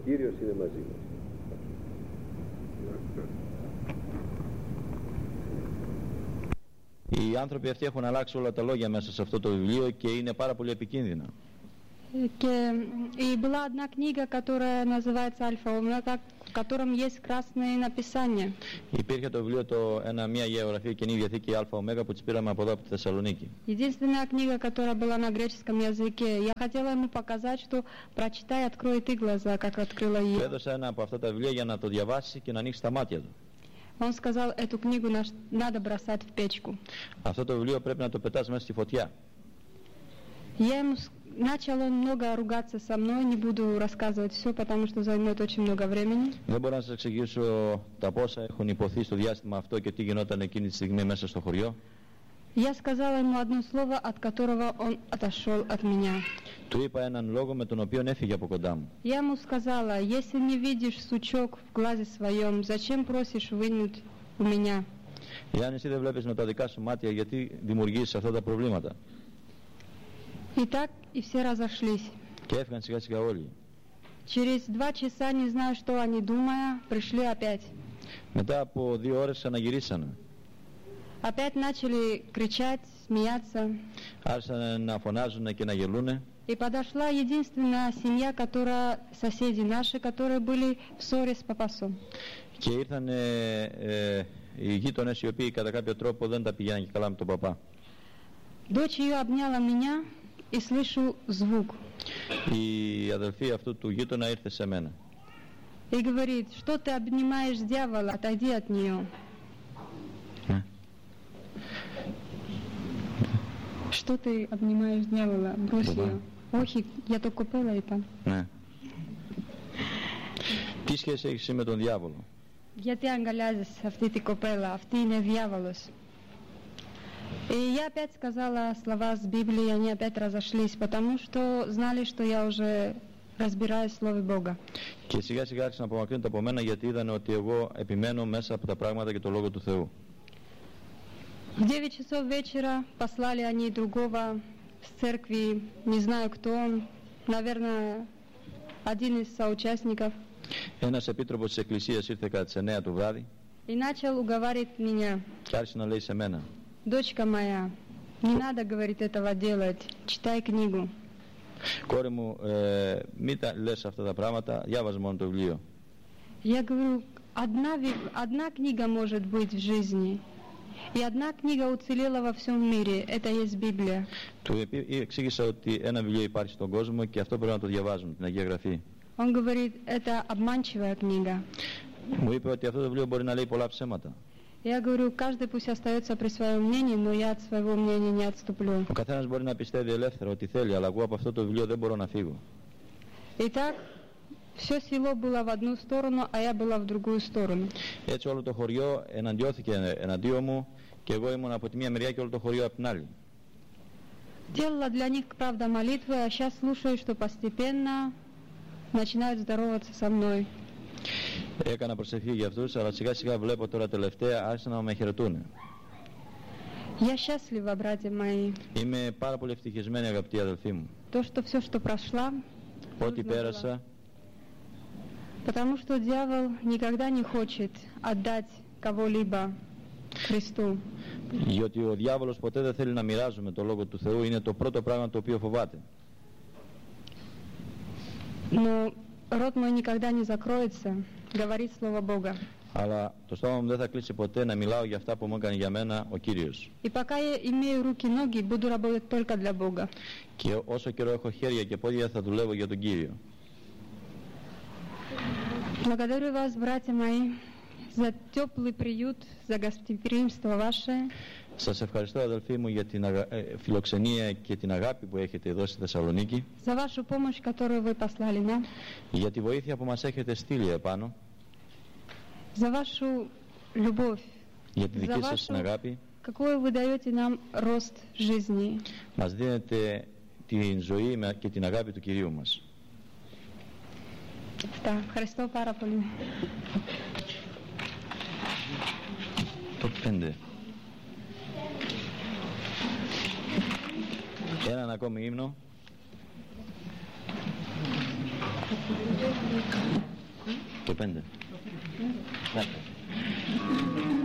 Κύριος είναι μαζί μας. Οι άνθρωποι αυτοί έχουν αλλάξει όλα τα λόγια μέσα σε αυτό το βιβλίο και είναι πάρα πολύ επικίνδυνα. И была одна книга, которая называется «Альфа-Омега», в котором есть красные написания. Υπήρχε το βιβλίο μια γεωγραφία Καινή Διαθήκη ΑΟ που τις πήραμε από εδώ από τη Θεσσαλονίκη. Единственная книга, которая была на греческом языке. Я хотела ему показать, что прочитай, открой ты глаза, как открыла Του я. έδωσα ένα από αυτά τα βιβλία για να το διαβάσει και να ανοίξει τα μάτια του. Он сказал, эту книгу надо бросать в печку. Αυτό το βιβλίο πρέπει να το πετάς μέσα στη φωτιά. Начал он много ругаться со мной, не буду рассказывать все, потому что займет очень много времени. Δεν μπορώ να σας εξηγήσω τα πόσα έχουν υποθεί στο διάστημα αυτό και τι γινόταν εκείνη τη στιγμή μέσα στο χωριό. Я сказала ему одно слово, от которого он отошел от меня. Του είπα έναν λόγο με τον οποίο έφυγε από κοντά μου. Я ему сказала, если не видишь сучок в глазе своем, зачем просишь вынуть у меня? Εάν εσύ δεν βλέπεις με τα δικά σου μάτια, γιατί δημιουργείς αυτά τα προβλήματα? И так и все разошлись. Και έφυγαν σιγά сιγά όλοι. Через 2 часа, не знаю, что они думая, пришли опять. Μετά από 2 ώρες ξαναγυρίσανε. Опять начали кричать, смеяться. Άρχισαν να φωνάζουν και να γελούνε. И подошла единственная семья, которая, соседи наши, которые были в ссоре с папасом. Και ήρθαν οι γείτονες οι οποίοι κατά κάποιο τρόπο δεν τα πηγαίναν και καλά με τον παπά. Дочь ее обняла меня и слышу звук. Η αδελφή αυτού του γείτονα ήρθε σε μένα. И говорит, что ты обнимаешь дьявола, отойди от нее. Что ты обнимаешь дьявола, брось ее. Όχι, για το κοπέλα ήταν. Ναι. Τι σχέση έχεις εσύ με τον διάβολο? Γιατί αγκαλιάζεσαι αυτή την κοπέλα, αυτή είναι διάβολος. И я опять сказала слова с Библии, они опять разошлись, потому что знали, что я уже разбираюсь в Слове Бога. Και σιγά σιγά άρχισαν να απομακρύνονται από μένα γιατί είδαν ότι εγώ επιμένω μέσα από τα πράγματα και το Λόγο του Θεού. В 9 часов вечера послали они другого с церкви, не знаю кто он, наверное, один из соучастников. Ένας επίτροπος της Εκκλησίας ήρθε κατά τις 9 το βράδυ И начал уговаривать меня. και άρχισε να λέει σε μένα: Дочка моя, не надо, говорит, этого делать, читай книгу. Κόρη μου, μην τα λες αυτά τα πράγματα, διάβαζε μόνο το βιβλίο. Я говорю, одна книга может быть в жизни, и одна книга уцелела во всем мире, это есть Библия. Του εξήγησα ότι ένα βιβλίο υπάρχει στον κόσμο και αυτό πρέπει να το διαβάζουμε, την Αγία Γραφή. Он говорит, это обманчивая книга. Μου είπε ότι αυτό το βιβλίο μπορεί να λέει πολλά ψέματα. Я говорю, каждый пусть остается при своем мнении, но я от своего мнения не отступлю. Ο καθένας μπορεί να πιστεύει ελεύθερα ό,τι θέλει, αλλά εγώ από αυτό το βιβλίο δεν μπορώ να φύγω. Итак, все село было в одну сторону, а я была в другую сторону. Έτσι όλο το χωριό εναντιώθηκε εναντίον μου και εγώ ήμουν από τη μία μεριά και όλο το χωριό από την άλλη. Делала для них, правда, молитвы, а сейчас слушаю, что постепенно начинают здороваться со мной. Έκανα προσευχή για αυτούς, αλλά σιγά σιγά βλέπω τώρα τελευταία άρχισαν να με χαιρετούν. Я счастлива, братья мои. Είμαι πάρα πολύ ευτυχισμένη, αγαπητοί αδελφοί μου. То, что все, что прошла, Ό,τι πέρασα, потому что дьявол никогда не хочет отдать кого-либо Χριστού. γιατί ο διάβολος ποτέ δεν θέλει να μοιράζουμε το Λόγο του Θεού, είναι το πρώτο πράγμα το οποίο φοβάται. Но рот мой никогда не закроется, говорит Слово Бога. Αλλά το στόμα μου δεν θα κλείσει ποτέ να μιλάω για αυτά που μου έκανε για μένα ο Κύριος. И пока я имею руки и ноги, буду работать только для Бога. Και όσο καιρό έχω χέρια και πόδια θα δουλεύω για τον Κύριο. Благодарю вас, братья мои, за теплый приют, за гостеприимство ваше. Σας ευχαριστώ, αδελφοί μου, για την φιλοξενία και την αγάπη που έχετε εδώ στη Θεσσαλονίκη. За вашу помощь, которую вы послали нам. Για τη βοήθεια που μας έχετε στείλει επάνω. За вашу любовь. Για τη δική σας την αγάπη. Какой вы даете нам рост жизни. Μας δίνετε την ζωή και την αγάπη του Κυρίου μας. Αυτά. Ευχαριστώ πάρα πολύ. Το 5. Έναν ακόμη ύμνο. Το 5.